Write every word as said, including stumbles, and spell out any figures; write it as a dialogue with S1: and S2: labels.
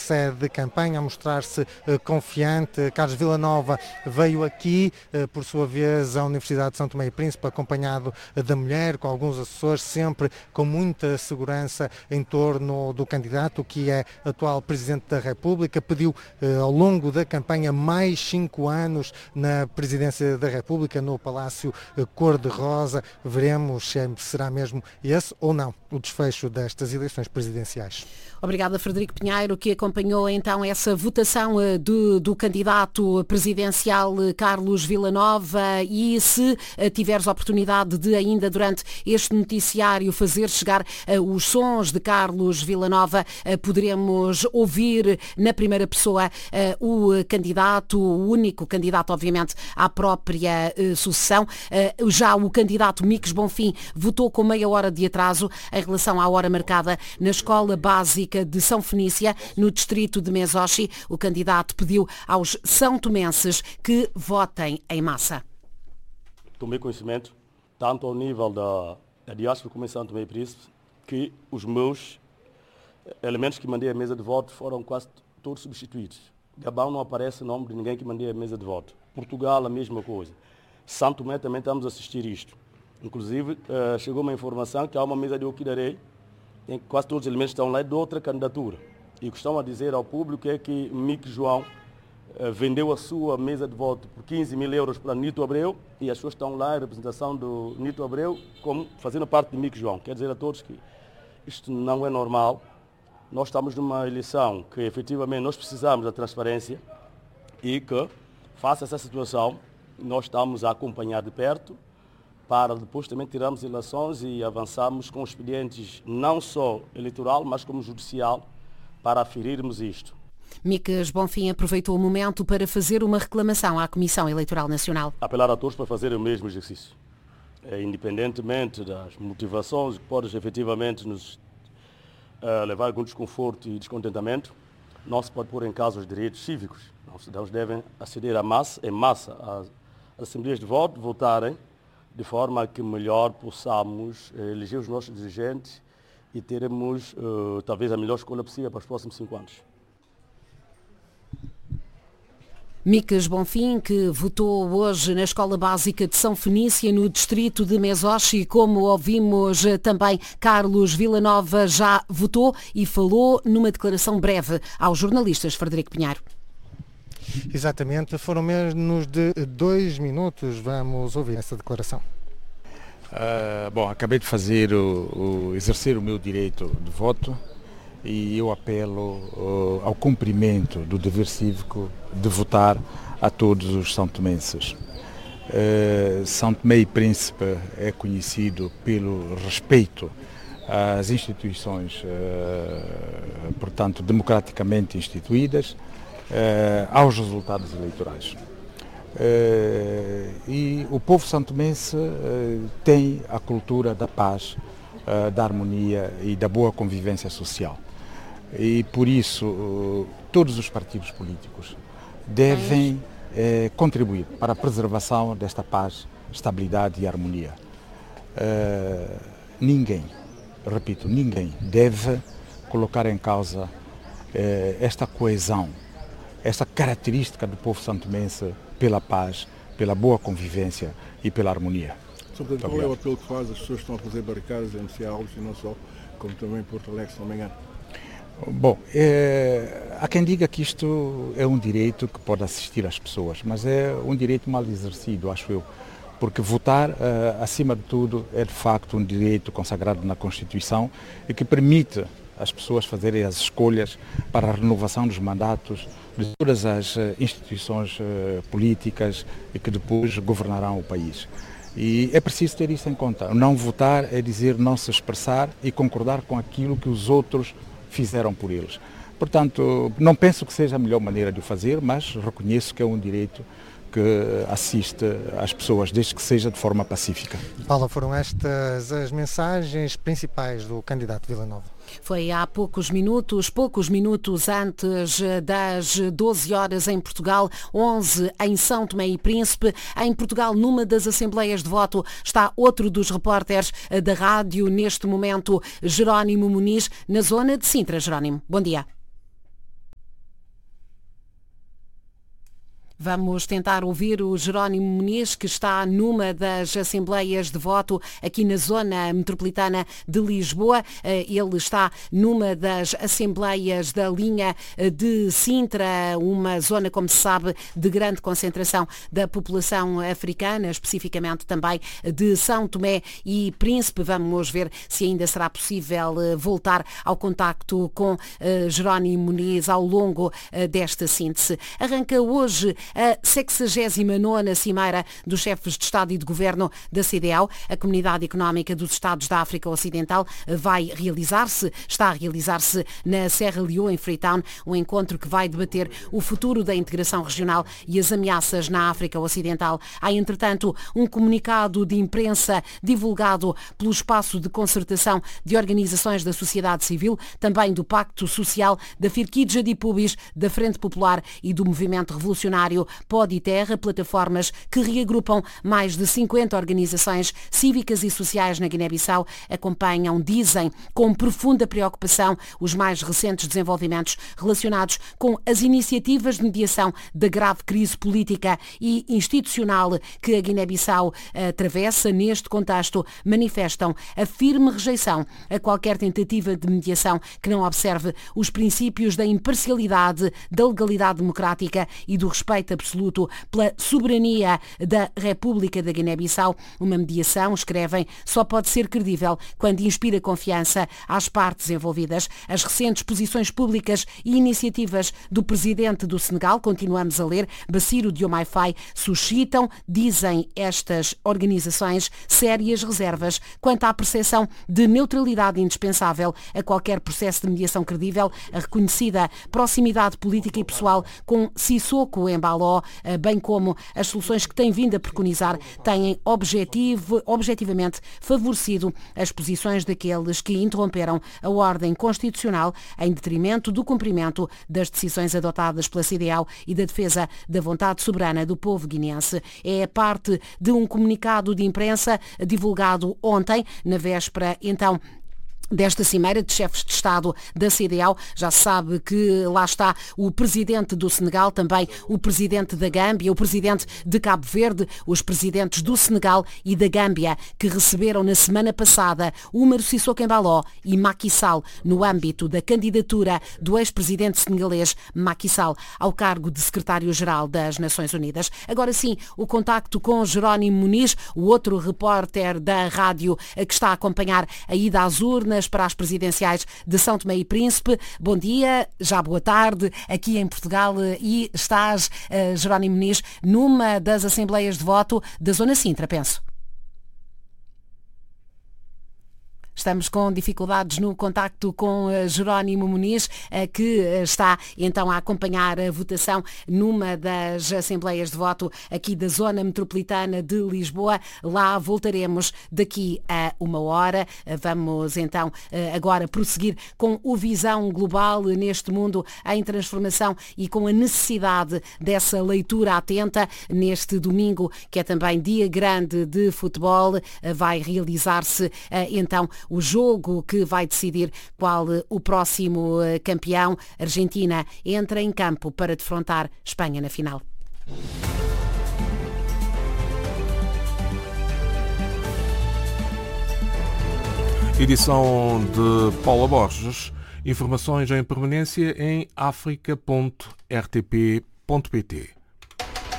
S1: sede de campanha, a mostrar-se confiante. Carlos Villanova veio aqui, por sua vez, à Universidade de São Tomé e Príncipe, acompanhado da mulher, com alguns assessores, sempre com muita segurança em torno do candidato, que é atual Presidente da República. Pediu ao longo da campanha mais cinco anos na Presidência da República, no Palácio Cor-de-Rosa. Veremos se será mesmo esse ou não o desfecho destas eleições presidenciais.
S2: Obrigada, Frederico Pinheiro, que acompanhou então essa votação do, do candidato presidencial Carlos Villanova. E se tiveres a oportunidade de ainda durante este noticiário fazer chegar uh, os sons de Carlos Villanova, uh, poderemos ouvir na primeira pessoa uh, o candidato, o único candidato, obviamente, à própria uh, sucessão. Uh, já o candidato Micos Bonfim votou com meia hora de atraso em relação à hora marcada na Escola Básica de São Fenícia, no distrito de Mesochi. O candidato pediu aos são tomenses que votem em massa.
S3: Tomei conhecimento, tanto ao nível da, da diáspora como em São Tomé e Príncipe, que os meus elementos que mandei à mesa de voto foram quase todos substituídos. Gabão não aparece o nome de ninguém que mandei à mesa de voto. Portugal, a mesma coisa. São Tomé também estamos a assistir isto. Inclusive, uh, chegou uma informação que há uma mesa de Oquirarei, em que quase todos os elementos estão lá de outra candidatura. E o que estão a dizer ao público é que Mico João uh, vendeu a sua mesa de voto por quinze mil euros para Nito Abreu, e as pessoas estão lá em representação do Nito Abreu como fazendo parte de Mico João. Quer dizer a todos que isto não é normal. Nós estamos numa eleição que efetivamente nós precisamos da transparência e que, face a essa situação, nós estamos a acompanhar de perto, para depois também tirarmos eleições e avançarmos com expedientes não só eleitoral, mas como judicial, para aferirmos isto.
S2: Micos Bonfim aproveitou o momento para fazer uma reclamação à Comissão Eleitoral Nacional.
S3: Apelar a todos para fazerem o mesmo exercício. É, independentemente das motivações que podem efetivamente nos uh, levar a algum desconforto e descontentamento, não se pode pôr em causa os direitos cívicos. Os cidadãos devem aceder à massa, em massa às assembleias de voto, votarem, de forma que melhor possamos uh, eleger os nossos dirigentes e teremos uh, talvez a melhor escolha possível para os próximos cinco anos.
S2: Micos Bonfim, que votou hoje na Escola Básica de São Fenícia, no distrito de Mesochi, como ouvimos também, Carlos Villanova já votou e falou numa declaração breve aos jornalistas. Frederico Pinheiro.
S1: Exatamente, foram menos de dois minutos. Vamos ouvir essa declaração.
S4: Uh, bom, acabei de fazer o, o exercer o meu direito de voto e eu apelo uh, ao cumprimento do dever cívico de votar a todos os são tomenses. Uh, São Tomé e Príncipe é conhecido pelo respeito às instituições, uh, portanto, democraticamente instituídas, uh, aos resultados eleitorais. Uh, e o povo santomense uh, tem a cultura da paz, uh, da harmonia e da boa convivência social. E por isso uh, todos os partidos políticos devem uh, contribuir para a preservação desta paz, estabilidade e harmonia. Uh, ninguém, repito, ninguém deve colocar em causa uh, esta coesão, esta característica do povo santomense pela paz, pela boa convivência e pela harmonia.
S5: Sobre qual é o apelo que faz as pessoas que estão a fazer barricadas em M C Alves e não só, como também em Porto Alegre, se não me engano?
S4: Bom, é, há quem diga que isto é um direito que pode assistir às pessoas, mas é um direito mal exercido, acho eu, porque votar, uh, acima de tudo, é de facto um direito consagrado na Constituição e que permite às pessoas fazerem as escolhas para a renovação dos mandatos de todas as uh, instituições uh, políticas e que depois governarão o país. E é preciso ter isso em conta. Não votar é dizer não se expressar e concordar com aquilo que os outros fizeram por eles. Portanto, não penso que seja a melhor maneira de o fazer, mas reconheço que é um direito que assiste às pessoas, desde que seja de forma pacífica.
S1: Paula, foram estas as mensagens principais do candidato Villanova.
S2: Foi há poucos minutos, poucos minutos antes das doze horas em Portugal, onze em São Tomé e Príncipe. Em Portugal, numa das assembleias de voto, está outro dos repórteres da rádio, neste momento, Jerónimo Muniz, na zona de Sintra. Jerónimo, bom dia. Vamos tentar ouvir o Jerónimo Muniz, que está numa das assembleias de voto aqui na zona metropolitana de Lisboa. Ele está numa das assembleias da linha de Sintra, uma zona, como se sabe, de grande concentração da população africana, especificamente também de São Tomé e Príncipe. Vamos ver se ainda será possível voltar ao contacto com Jerónimo Muniz ao longo desta síntese. Arranca hoje a sexagésima nona Cimeira dos Chefes de Estado e de Governo da C D A O. A Comunidade Económica dos Estados da África Ocidental vai realizar-se, está a realizar-se na Serra Leoa, em Freetown, um encontro que vai debater o futuro da integração regional e as ameaças na África Ocidental. Há, entretanto, um comunicado de imprensa divulgado pelo Espaço de Concertação de Organizações da Sociedade Civil, também do Pacto Social, da Firkidja de Pubis, da Frente Popular e do Movimento Revolucionário Pó de Terra, plataformas que reagrupam mais de cinquenta organizações cívicas e sociais na Guiné-Bissau, acompanham, dizem, com profunda preocupação os mais recentes desenvolvimentos relacionados com as iniciativas de mediação da grave crise política e institucional que a Guiné-Bissau atravessa. Neste contexto, manifestam a firme rejeição a qualquer tentativa de mediação que não observe os princípios da imparcialidade, da legalidade democrática e do respeito absoluto pela soberania da República da Guiné-Bissau. Uma mediação, escrevem, só pode ser credível quando inspira confiança às partes envolvidas. As recentes posições públicas e iniciativas do presidente do Senegal, continuamos a ler, Bassirou Diomaye Faye, suscitam, dizem estas organizações, sérias reservas quanto à percepção de neutralidade indispensável a qualquer processo de mediação credível, a reconhecida proximidade política e pessoal com Sissoko Embaló, bem como as soluções que tem vindo a preconizar, têm objetivo, objetivamente favorecido as posições daqueles que interromperam a ordem constitucional em detrimento do cumprimento das decisões adotadas pela C D A O e da defesa da vontade soberana do povo guineense. É parte de um comunicado de imprensa divulgado ontem, na véspera, então, desta Cimeira de Chefes de Estado da C D A O. Já se sabe que lá está o presidente do Senegal, também o presidente da Gâmbia, o presidente de Cabo Verde, os presidentes do Senegal e da Gâmbia, que receberam na semana passada Umaru Sissoko Embaló e Macky Sall no âmbito da candidatura do ex-presidente senegalês Macky Sall ao cargo de secretário-geral das Nações Unidas. Agora sim, o contacto com Jerónimo Muniz, o outro repórter da rádio que está a acompanhar a ida às urnas para as presidenciais de São Tomé e Príncipe. Bom dia, já boa tarde, aqui em Portugal, e estás, uh, Jerónimo Muniz, numa das assembleias de voto da Zona Sintra, penso. Estamos com dificuldades no contacto com Jerónimo Muniz, que está então a acompanhar a votação numa das assembleias de voto aqui da zona metropolitana de Lisboa. Lá voltaremos daqui a uma hora. Vamos então agora prosseguir com o Visão Global neste mundo em transformação e com a necessidade dessa leitura atenta. Neste domingo, que é também dia grande de futebol, vai realizar-se então o jogo que vai decidir qual o próximo campeão. Argentina entra em campo para defrontar Espanha na final.
S6: Edição de Paula Borges. Informações em permanência em africa ponto r t p ponto p t.